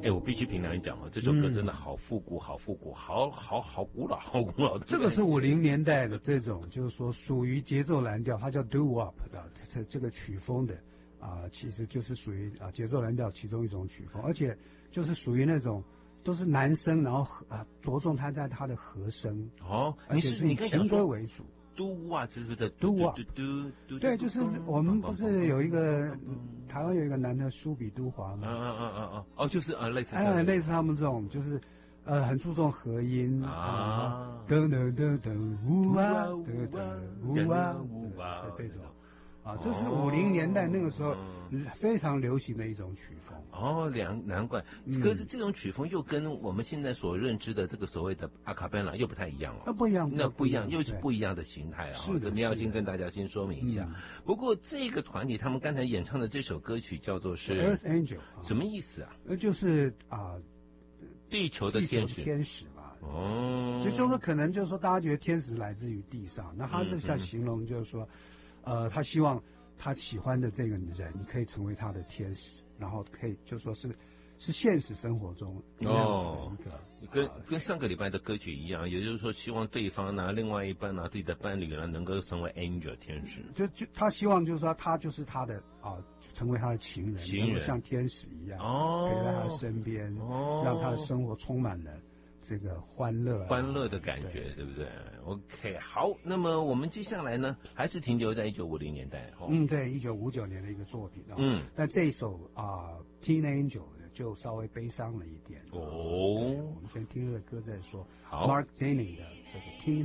哎，我必须凭良心讲哦，这首歌真的好复古，好复古，好古老，好古老的。 这个是50年代的这种，就是说属于节奏蓝调，它叫 doo wop 的这个曲风的其实就是属于节奏蓝调其中一种曲风，而且就是属于那种都是男生，然后着重他在他的和声而且是以情歌为主。 嘟啊，是不是嘟啊？对，就是我们不是有一个台湾有一个男的苏比都华吗？ 就是类似类似他们这种，就是很注重和音噔噔噔噔呜啊噔噔呜啊这种这是50年代那个时候非常流行的一种曲风。 难怪。可是这种曲风又跟我们现在所认知的这个所谓的阿卡贝拉又不太一样哦。 那不一样， 又是不一样的形态啊。是的，这要先跟大家先说明一下。不过这个团体他们刚才演唱的这首歌曲叫做是 Earth Angel， 什么意思啊？ 就是地球的天使嘛。就是可能就是说大家觉得天使来自于地上，那他这下形容就是说他希望他喜欢的这个人可以成为他的天使，然后可以就说是现实生活中这样子的一个跟上个礼拜的歌曲一样，也就是说希望对方另外一半自己的伴侣能够成为 angel 天使， 就他希望就是说他就是他的成为他的情人，像天使一样陪在他身边，让他的生活充满了这个欢乐的感觉，对不对 ？OK， 好，那么我们接下来呢，还是停留在1950年代对，1959年的一个作品但这一首Teen Angel 就稍微悲伤了一点我们先听这个歌再说。Mark Denning 的这个 Teen